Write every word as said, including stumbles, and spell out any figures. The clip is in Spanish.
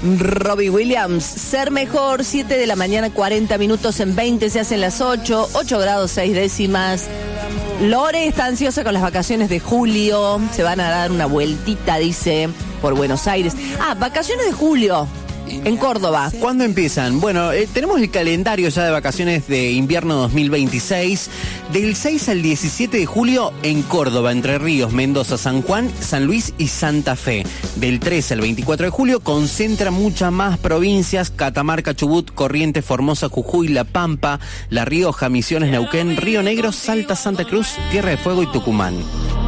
Robbie Williams, Ser Mejor, siete de la mañana, cuarenta minutos, en veinte se hacen las ocho, ocho grados seis décimas. Lore está ansiosa con las vacaciones de julio, se van a dar una vueltita, dice, por Buenos Aires. Ah, vacaciones de julio. En Córdoba. ¿Cuándo empiezan? Bueno, eh, tenemos el calendario ya de vacaciones de invierno dos mil veintiséis. Del seis al diecisiete de julio en Córdoba, Entre Ríos, Mendoza, San Juan, San Luis y Santa Fe. Del trece al veinticuatro de julio concentra muchas más provincias: Catamarca, Chubut, Corrientes, Formosa, Jujuy, La Pampa, La Rioja, Misiones, Neuquén, Río Negro, Salta, Santa Cruz, Tierra de Fuego y Tucumán.